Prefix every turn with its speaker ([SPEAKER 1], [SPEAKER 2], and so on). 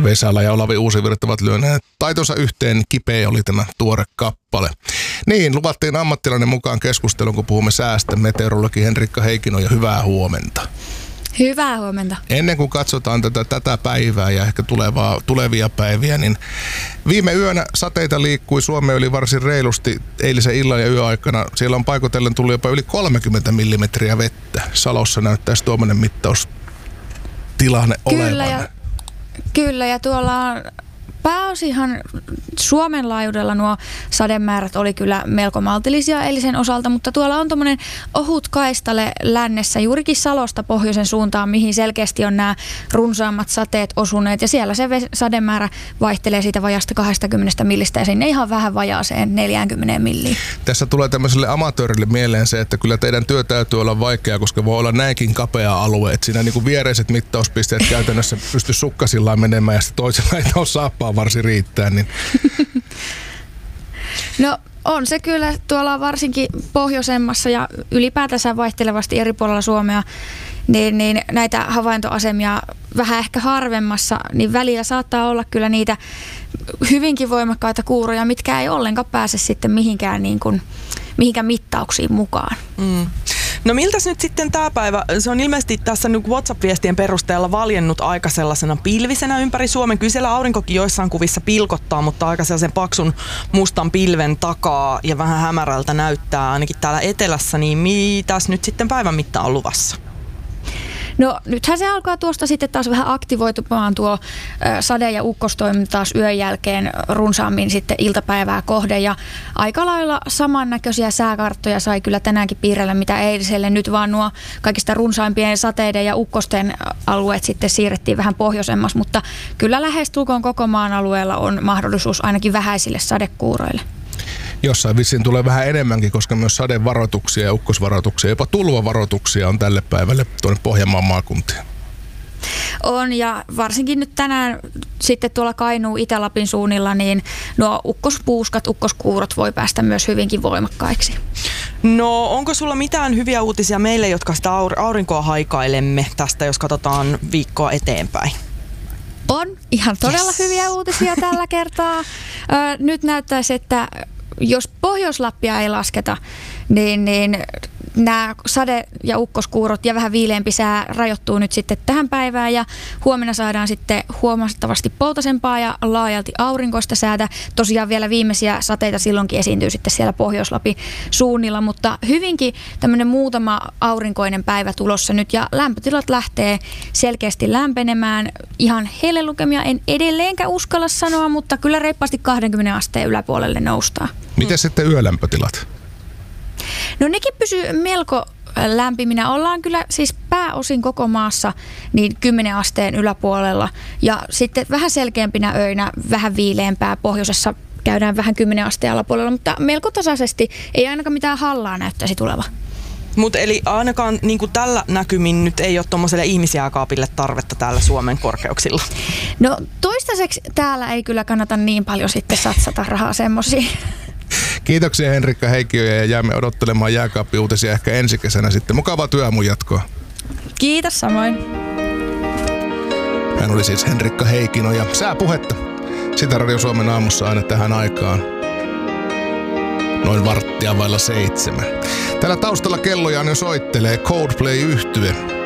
[SPEAKER 1] Vesala ja Olavi Uusivirta ovat lyöneet taitonsa yhteen. Kipeä oli tämä tuore kappale. Niin, luvattiin ammattilainen mukaan keskusteluun, kun puhumme säästä. Meteorologi Henrikka Heikkinoja, hyvää huomenta.
[SPEAKER 2] Hyvää huomenta.
[SPEAKER 1] Ennen kuin katsotaan tätä päivää ja ehkä tulevia päiviä, niin viime yönä sateita liikkui Suomeen yli varsin reilusti eilisen illan ja yöaikana. Siellä on paikotellen tullut jopa yli 30 millimetriä vettä. Salossa näyttäisi tuommoinen mittaustilanne olevan.
[SPEAKER 2] Kyllä, ja tuolla on pääosinhan Suomen laajuudella nuo sademäärät oli kyllä melko maltillisia eilisen osalta, mutta tuolla on tommoinen ohut kaistale lännessä juurikin Salosta pohjoisen suuntaan, mihin selkeästi on nämä runsaammat sateet osuneet, ja siellä se sademäärä vaihtelee siitä vajasta 20 millistä ja sinne ihan vähän vajaaseen 40 milliin.
[SPEAKER 1] Tässä tulee tämmöiselle amatöörille mieleen se, että kyllä teidän työ täytyy olla vaikeaa, koska voi olla näinkin kapea alue, että siinä niin kuin viereiset mittauspisteet käytännössä pysty sukkasillaan menemään ja sitten toisella ei ole saappaa varsin riittää. Niin.
[SPEAKER 2] No on se kyllä tuolla varsinkin pohjoisemmassa ja ylipäätänsä vaihtelevasti eri puolilla Suomea, niin näitä havaintoasemia vähän ehkä harvemmassa, niin välillä saattaa olla kyllä niitä hyvinkin voimakkaita kuuroja, mitkä ei ollenkaan pääse sitten mihinkään mittauksiin mukaan.
[SPEAKER 3] No miltäs nyt sitten tämä päivä? Se on ilmeisesti tässä nyt WhatsApp-viestien perusteella valjennut aika sellaisena pilvisenä ympäri Suomen. Kyllä siellä aurinkokin joissain kuvissa pilkottaa, mutta aika sellaisen paksun mustan pilven takaa ja vähän hämärältä näyttää ainakin täällä etelässä. Niin mitäs nyt sitten päivän mittaan on luvassa?
[SPEAKER 2] No nythän se alkaa tuosta sitten taas vähän aktivoitumaan tuo sade- ja ukkostoiminta taas yön jälkeen runsaammin sitten iltapäivää kohden. Ja aika lailla samannäköisiä sääkarttoja sai kyllä tänäänkin piirrellä mitä eiliselle. Nyt vaan nuo kaikista runsaimpien sateiden ja ukkosten alueet sitten siirrettiin vähän pohjoisemmas, mutta kyllä lähestulkoon koko maan alueella on mahdollisuus ainakin vähäisille sadekuuroille.
[SPEAKER 1] Jossain vissiin tulee vähän enemmänkin, koska myös sadevaroituksia ja ukkosvaroituksia, jopa tulvavaroituksia on tälle päivälle tuonne Pohjanmaan maakuntiin.
[SPEAKER 2] On, ja varsinkin nyt tänään sitten tuolla Kainuun Itä-Lapin suunnilla, niin nuo ukkospuuskat, ukkoskuurot voi päästä myös hyvinkin voimakkaiksi.
[SPEAKER 3] No onko sulla mitään hyviä uutisia meille, jotka sitä aurinkoa haikailemme tästä, jos katsotaan viikkoa eteenpäin?
[SPEAKER 2] On ihan todella hyviä uutisia tällä kertaa. Nyt näyttäisi, että jos Pohjois-Lappia ei lasketa, niin nämä sade- ja ukkoskuurot ja vähän viileämpi sää rajoittuu nyt sitten tähän päivään ja huomenna saadaan sitten huomattavasti poutasempaa ja laajalti aurinkoista säätä. Tosiaan vielä viimeisiä sateita silloinkin esiintyy sitten siellä Pohjois-Lapin suunnilla, mutta hyvinkin tämmöinen muutama aurinkoinen päivä tulossa nyt ja lämpötilat lähtee selkeästi lämpenemään. Ihan helelukemia en edelleenkään uskalla sanoa, mutta kyllä reippaasti 20 asteen yläpuolelle noustaan.
[SPEAKER 1] Miten sitten yölämpötilat?
[SPEAKER 2] No nekin pysyy melko lämpiminä. Ollaan kyllä siis pääosin koko maassa niin 10 asteen yläpuolella ja sitten vähän selkeämpinä öinä, vähän viileämpää pohjoisessa käydään vähän 10 asteen alapuolella, mutta melko tasaisesti ei ainakaan mitään hallaa näyttäisi tuleva.
[SPEAKER 3] Mutta eli ainakaan niin kuin tällä näkymin nyt ei ole tuommoiselle ihmisjääkaapille tarvetta täällä Suomen korkeuksilla?
[SPEAKER 2] No toistaiseksi täällä ei kyllä kannata niin paljon sitten satsata rahaa semmoisiin.
[SPEAKER 1] Kiitoksia Henrikka Heikkinoja ja jäämme odottelemaan jääkaappiuutisia ehkä ensi kesänä sitten. Mukavaa työaamun jatkoa.
[SPEAKER 2] Kiitos samoin.
[SPEAKER 1] Hän oli siis Henrikka Heikkinoja. Sääpuhetta. Sitä Radio Suomen aamussa aina tähän aikaan. Noin 6:15. Täällä taustalla kelloja jo soittelee Coldplay-yhtye.